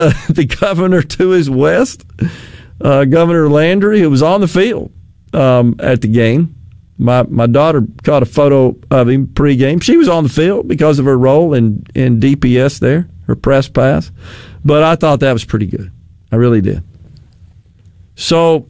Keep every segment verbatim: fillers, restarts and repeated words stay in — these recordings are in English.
uh, the governor to his west, uh, Governor Landry, who was on the field um, at the game. My my daughter caught a photo of him pregame. She was on the field because of her role in, in D P S there, her press pass. But I thought that was pretty good. I really did. So,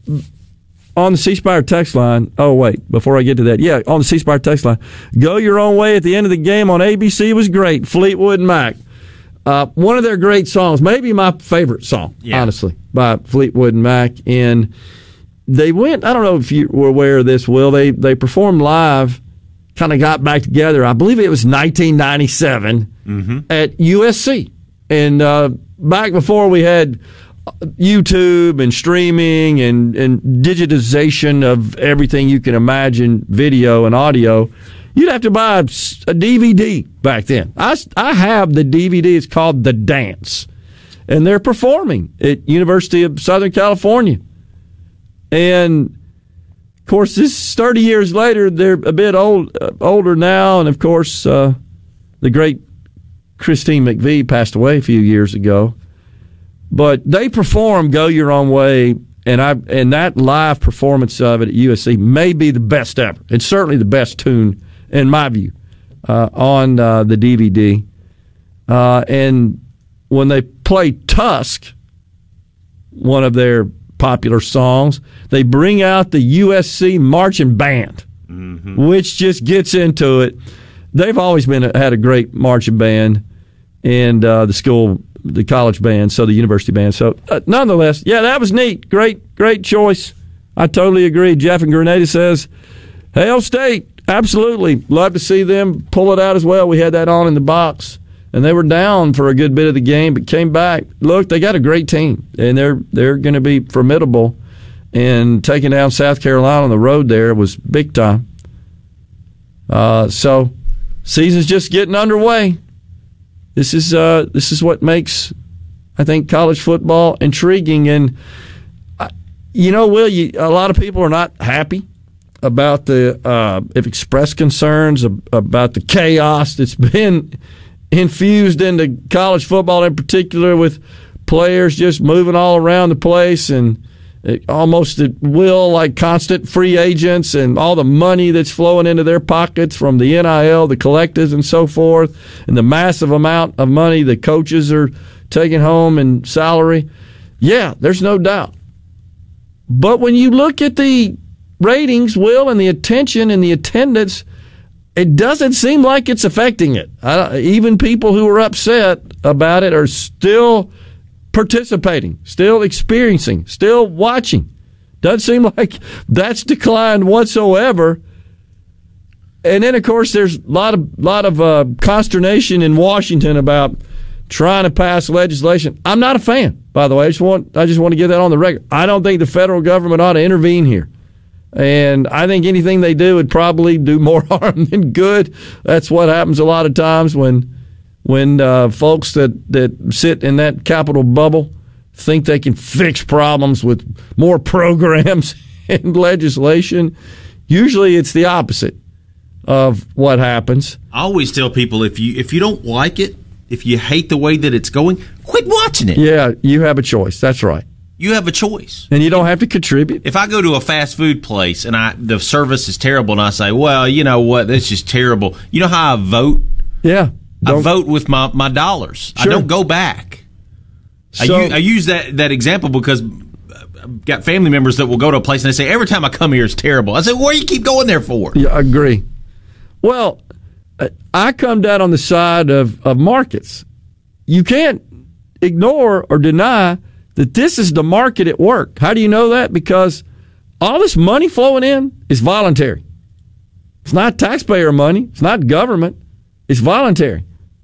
on the C Spire text line, oh, wait, before I get to that, yeah, on the C Spire text line, Go Your Own Way at the end of the game on A B C was great, Fleetwood Mac. Uh, one of their great songs, maybe my favorite song, yeah. honestly, by Fleetwood Mac. And they went, I don't know if you were aware of this, Will, they, they performed live, kind of got back together, I believe it was nineteen ninety-seven mm-hmm. at U S C. And uh, back before we had YouTube and streaming and, and digitization of everything you can imagine, video and audio, you'd have to buy a, a D V D back then. I, I have the D V D. It's called The Dance. And they're performing at University of Southern California. And, of course, this is thirty years later. They're a bit old, uh, older now. And, of course, uh, the great Christine McVie passed away a few years ago. But they perform Go Your Own Way, and I and that live performance of it at U S C may be the best ever. It's certainly the best tune, in my view, uh, on uh, the D V D. Uh, and when they play Tusk, one of their popular songs, they bring out the U S C marching band, mm-hmm. which just gets into it. They've always been had a great marching band, and uh, the school, the college band, so the university band. So, uh, nonetheless, yeah, that was neat. Great, great choice. I totally agree. Jeff in Grenada says, Hail State, absolutely. Love to see them pull it out as well. We had that on in the box, and they were down for a good bit of the game, but came back. Look, they got a great team, and they're they're going to be formidable. And taking down South Carolina on the road there was big time. Uh, so, season's just getting underway. This is uh, this is what makes, I think, college football intriguing. And, uh, you know, Will, you, a lot of people are not happy about the, uh, have expressed concerns about the chaos that's been infused into college football in particular, with players just moving all around the place and almost at will, like constant free agents, and all the money that's flowing into their pockets from the N I L, the collectives, and so forth, and the massive amount of money the coaches are taking home in salary. Yeah, there's no doubt. But when you look at the ratings, Will, and the attention and the attendance, it doesn't seem like it's affecting it. I, even people who are upset about it are still participating, still experiencing, still watching. Doesn't seem like that's declined whatsoever. And then, of course, there's a lot of lot of uh, consternation in Washington about trying to pass legislation. I'm not a fan, by the way. I just want I just want to get that on the record. I don't think the federal government ought to intervene here. And I think anything they do would probably do more harm than good. That's what happens a lot of times when when uh, folks that, that sit in that capital bubble think they can fix problems with more programs and legislation. Usually it's the opposite of what happens. I always tell people, if you if you don't like it, if you hate the way that it's going, quit watching it. Yeah, you have a choice. That's right. You have a choice. And you don't have to contribute. If I go to a fast food place and I the service is terrible and I say, well, you know what, this is terrible. You know how I vote? Yeah. I vote with my, my dollars. Sure. I don't go back. So, I, use, I use that, that example because I've got family members that will go to a place and they say, every time I come here, it's terrible. I say, what do you keep going there for? Yeah, I agree. Well, I come down on the side of, of markets. You can't ignore or deny that this is the market at work. How do you know that? Because all this money flowing in is voluntary. It's not taxpayer money. It's not government. It's voluntary.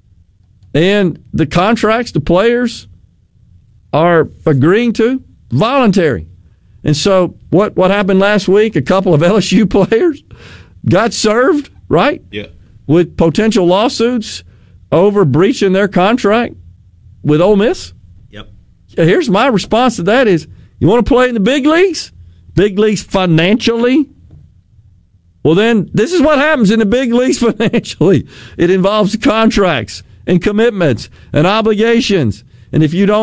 And the contracts the players are agreeing to, voluntary. And so what, what happened last week, a couple of L S U players got served, right? Yeah. With potential lawsuits over breaching their contract with Ole Miss. Yep. Here's my response to that is, you want to play in the big leagues? Big leagues financially? Well, then, this is what happens in the big leagues financially. It involves contracts and commitments and obligations And if you don't